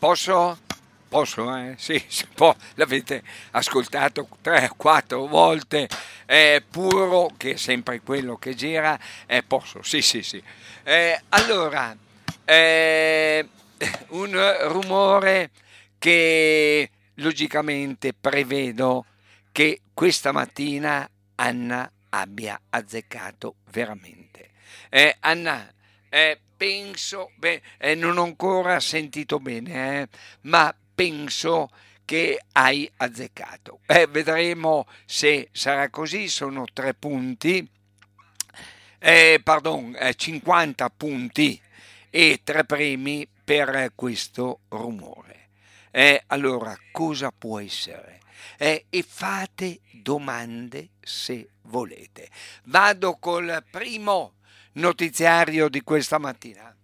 Posso? Posso, sì, si può. L'avete ascoltato 3-4 volte, è puro, che è sempre quello che gira, posso, sì, sì, sì. Allora, eh, un rumore che logicamente prevedo che questa mattina Anna abbia azzeccato veramente. Anna, penso, beh, non ho ancora sentito bene, ma penso che hai azzeccato. Vedremo se sarà così, sono 3 punti, pardon, 50 punti e 3 premi per questo rumore. Allora, cosa può essere? E fate domande se volete. Vado col primo notiziario di questa mattina.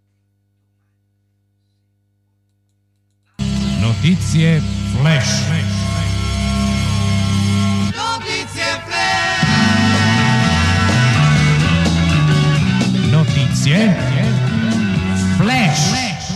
Notizie flash. Notizie flash. Notizie flash.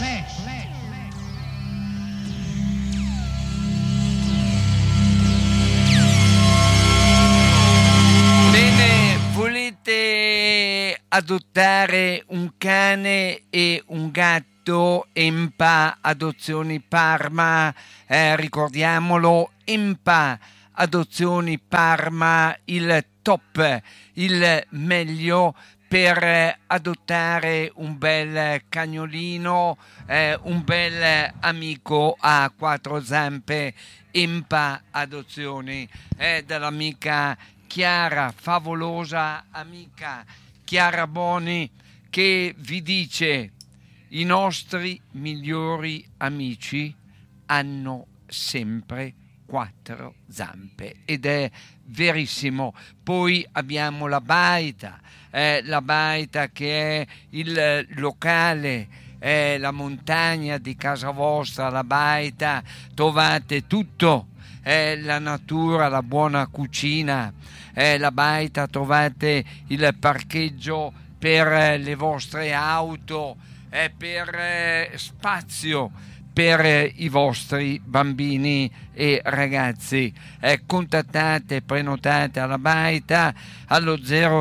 Bene, volete adottare un cane e un gatto? Empa Adozioni Parma, ricordiamolo, Empa Adozioni Parma, il top, il meglio per adottare un bel cagnolino, un bel amico a 4 zampe. Empa Adozioni, dall'amica Chiara, favolosa amica Chiara Boni, che vi dice: i nostri migliori amici hanno sempre 4 zampe, ed è verissimo. Poi abbiamo la baita che è il locale, la montagna di casa vostra, la baita, trovate tutto, la natura, la buona cucina, la baita, trovate il parcheggio per le vostre auto, per spazio per i vostri bambini e ragazzi. Contattate, prenotate alla baita allo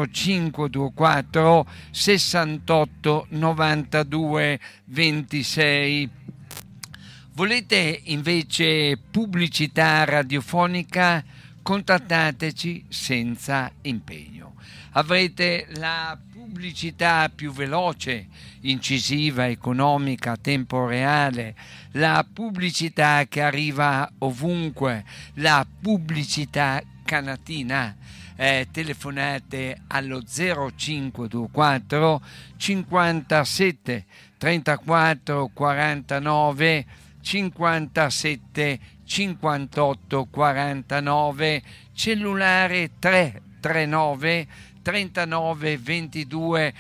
0524 68 92 26. Volete invece pubblicità radiofonica? Contattateci senza impegno. Avrete la pubblicità più veloce, incisiva, economica, a tempo reale, la pubblicità che arriva ovunque, la pubblicità canatina. Telefonate allo 0524 57 34 49 57 58 49, cellulare 339 39 22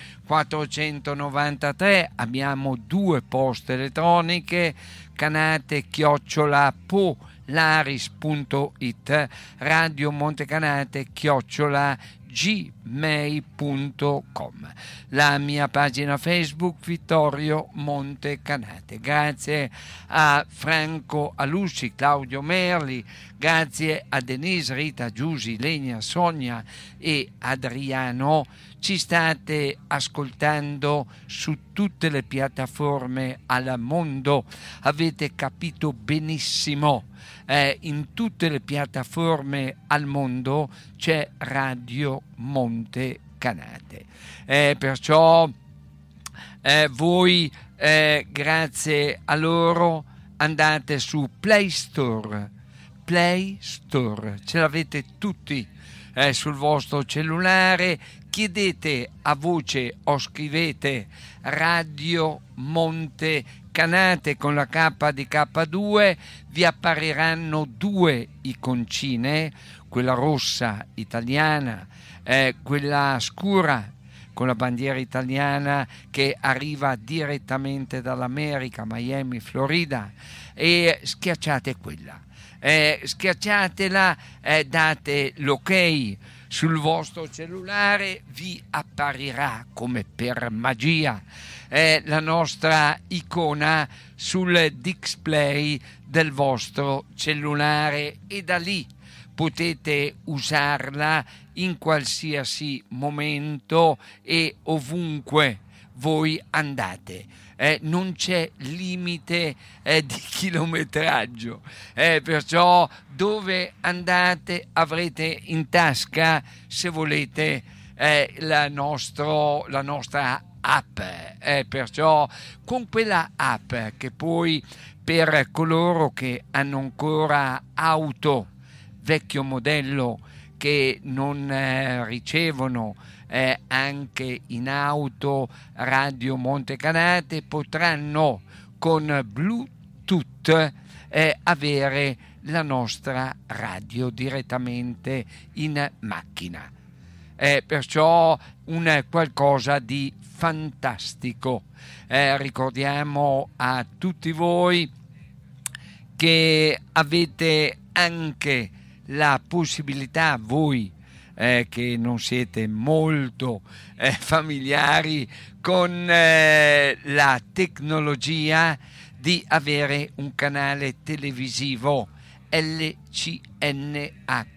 493. Abbiamo 2 poste elettroniche: canate@polaris.it, Radio Montecanate@gmail.com, la mia pagina Facebook Vittorio Montecanate. Grazie a Franco Alusci, Claudio Merli, grazie a Denise, Rita, Giusy, Legna, Sonia e Adriano. Ci state ascoltando su tutte le piattaforme al mondo, avete capito benissimo. In tutte le piattaforme al mondo c'è Radio Montecanate, perciò voi, grazie a loro, andate su Play Store, ce l'avete tutti sul vostro cellulare, chiedete a voce o scrivete Radio Montecanate con la K di K2, vi appariranno 2 iconcine, quella rossa italiana, quella scura con la bandiera italiana che arriva direttamente dall'America, Miami, Florida, e schiacciate quella. Schiacciatela, date l'ok sul vostro cellulare vi apparirà come per magia la nostra icona sul display del vostro cellulare, e da lì potete usarla in qualsiasi momento e ovunque voi andate. Non c'è limite di chilometraggio, perciò dove andate avrete in tasca, se volete, la nostra app, perciò con quella app, che poi per coloro che hanno ancora auto vecchio modello, che non ricevono anche in auto Radio Monte Canate, potranno con Bluetooth avere la nostra radio direttamente in macchina. Perciò un qualcosa di fantastico. Ricordiamo a tutti voi che avete anche la possibilità, voi che non siete molto familiari con la tecnologia, di avere un canale televisivo LCNHD,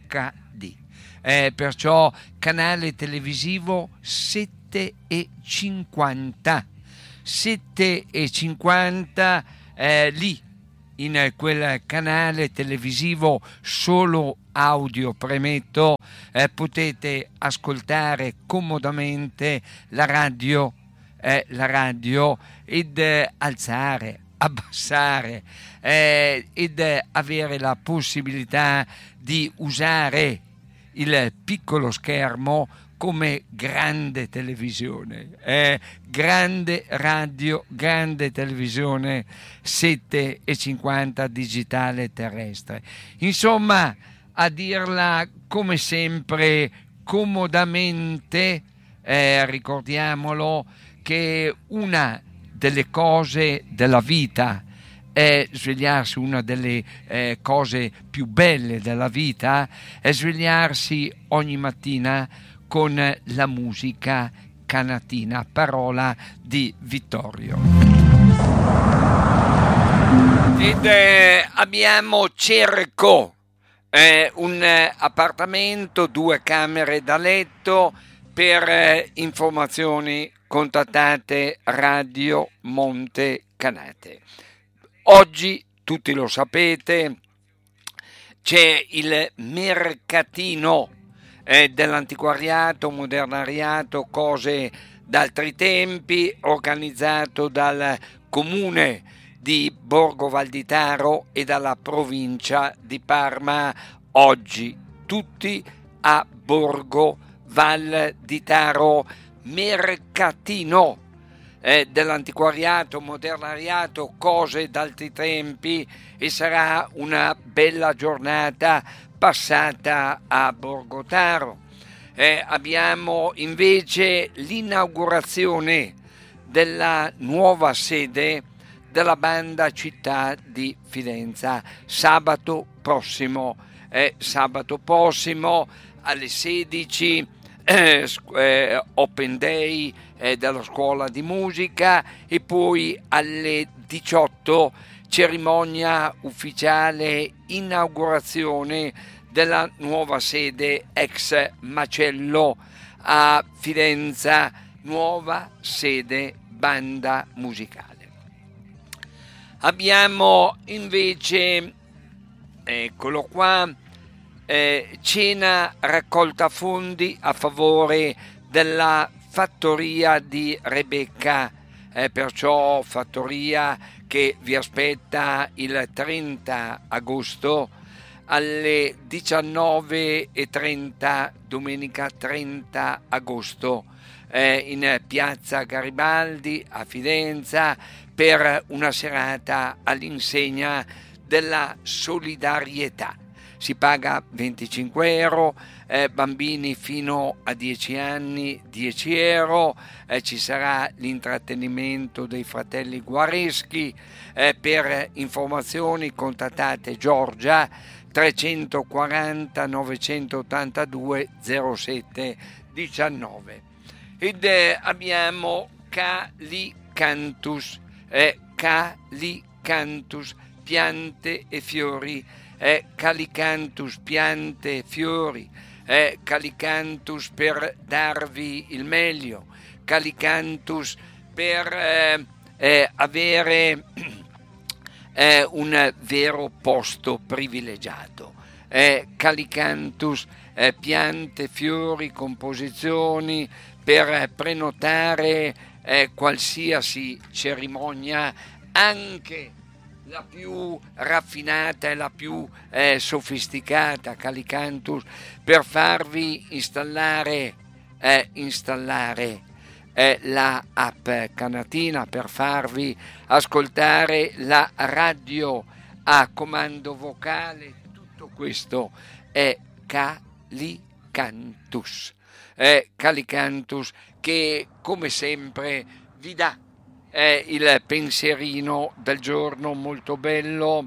perciò canale televisivo 7,50 lì in quel canale televisivo solo audio, premetto, potete ascoltare comodamente la radio ed alzare, abbassare ed avere la possibilità di usare il piccolo schermo come grande televisione, grande radio, grande televisione 7,50 digitale terrestre. Insomma, a dirla come sempre comodamente, ricordiamolo che una delle cose della vita è svegliarsi, una delle cose più belle della vita è svegliarsi ogni mattina con la musica canatina, parola di Vittorio. Ed abbiamo Cerco, un appartamento, 2 camere da letto. Per informazioni contattate Radio Monte Canate. Oggi, tutti lo sapete, c'è il mercatino dell'antiquariato, modernariato, cose d'altri tempi, organizzato dal comune di Borgo Valditaro e dalla provincia di Parma. Oggi tutti a Borgo Valditaro, mercatino dell'antiquariato, modernariato, cose d'altri tempi, e sarà una bella giornata passata a Borgotaro. Abbiamo invece l'inaugurazione della nuova sede della banda Città di Fidenza sabato prossimo alle 16, Open Day della scuola di musica, e poi alle 18 cerimonia ufficiale inaugurazione della nuova sede ex Macello a Fidenza, nuova sede banda musicale. Abbiamo invece, eccolo qua, cena raccolta fondi a favore della fattoria di Rebecca, perciò fattoria che vi aspetta il 30 agosto alle 19:30, domenica 30 agosto, in piazza Garibaldi a Fidenza, per una serata all'insegna della solidarietà. Si paga 25 euro, bambini fino a 10 anni 10 euro, ci sarà l'intrattenimento dei fratelli Guareschi. Per informazioni contattate Giorgia 340 982 07 19. Ed abbiamo Calicanthus, Calicanthus, piante e fiori, Calicanthus, piante e fiori, Calicanthus per darvi il meglio, Calicanthus per avere un vero posto privilegiato, Calicanthus, piante, fiori, composizioni per prenotare qualsiasi cerimonia, anche la più raffinata e la più sofisticata, Calicanthus, per farvi installare la app Canatina, per farvi ascoltare la radio a comando vocale. Tutto questo è Calicanthus. Calicanthus che come sempre vi dà il pensierino del giorno molto bello.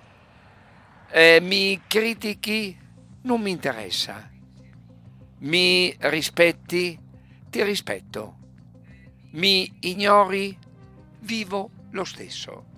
Mi critichi? Non mi interessa. Mi rispetti? Ti rispetto. Mi ignori? Vivo lo stesso.